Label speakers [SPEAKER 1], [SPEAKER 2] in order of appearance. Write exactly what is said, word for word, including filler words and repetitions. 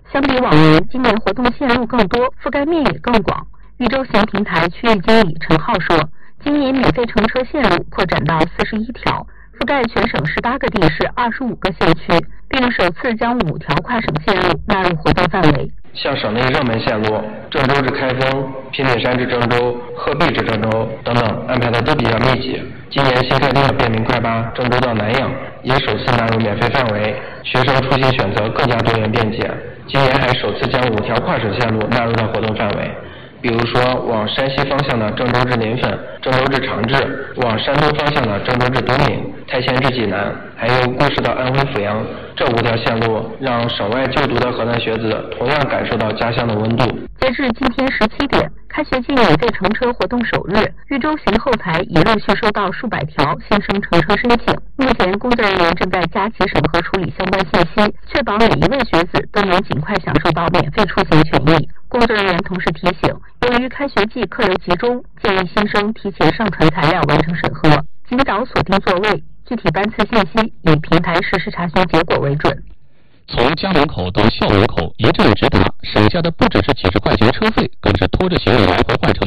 [SPEAKER 1] 相比往年，今年活动线路更多，覆盖面也更广。豫州行平台区域经理陈浩说，今年免费乘车线路扩展到四十一条，覆盖全省十八个地市二十五个县区，并首次将五条跨省线路纳入活动范围。
[SPEAKER 2] 像省内热门线路郑州至开封、平顶山至郑州、鹤壁至郑州等等安排的都比较密集。今年新开通的便民快八郑州到南阳也首次纳入免费范围，学生出行选择更加多元便捷。今年还首次将五条跨省线路纳入到活动范围。比如说，往山西方向的郑州至临汾、郑州至长治；往山东方向的郑州至都闽、太县至济南，还有固始到安徽阜阳，这五条线路让省外就读的河南学子同样感受到家乡的温度。
[SPEAKER 1] 截至今天十七点，开学季免费乘车活动首日，豫州行后台已陆续收到数百条新生乘车申请。目前，工作人员正在加急审核处理相关信息，确保每一位学子都能尽快享受到免费出行权益。工作人员同时提醒，由于开学季客流集中，建议新生提前上传材料完成审核，尽早锁定座位。具体班次信息以平台实时查询结果为准。
[SPEAKER 3] 从家门口到校门口一阵直达，省下的不只是几十块钱车费，更是拖着行李来回换乘。